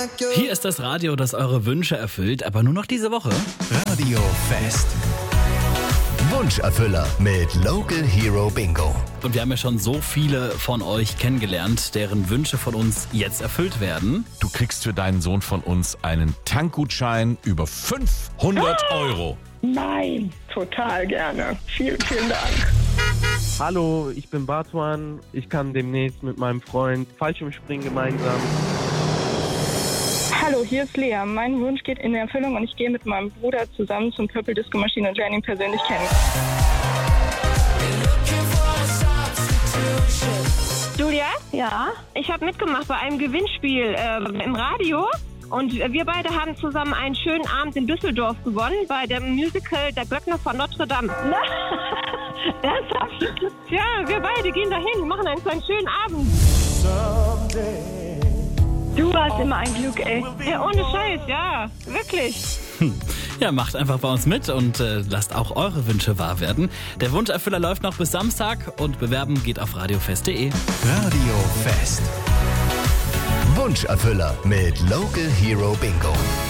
Hier ist das Radio, das eure Wünsche erfüllt, aber nur noch diese Woche. Radio Fest. Wunscherfüller mit Local Hero Bingo. Und wir haben ja schon so viele von euch kennengelernt, deren Wünsche von uns jetzt erfüllt werden. Du kriegst für deinen Sohn von uns einen Tankgutschein über 500 Euro. Nein, total gerne. Vielen, vielen Dank. Hallo, ich bin Bartuan. Ich kann demnächst mit meinem Freund Fallschirmspringen gemeinsam. Hallo, hier ist Lea. Mein Wunsch geht in Erfüllung und ich gehe mit meinem Bruder zusammen zum Purple Disco Machine und lerne ihn persönlich kennen. Julia? Ja? Ich habe mitgemacht bei einem Gewinnspiel im Radio. Und wir beide haben zusammen einen schönen Abend in Düsseldorf gewonnen bei dem Musical Der Glöckner von Notre Dame. Ernsthaft? Ja, wir beide gehen dahin, machen einen so einen schönen Abend. Du hast immer ein Glück, ey. Ja, ohne Scheiß, ja, wirklich. Ja, macht einfach bei uns mit und lasst auch eure Wünsche wahr werden. Der Wunscherfüller läuft noch bis Samstag und bewerben geht auf radiofest.de. Radio Fest. Wunscherfüller mit Local Hero Bingo.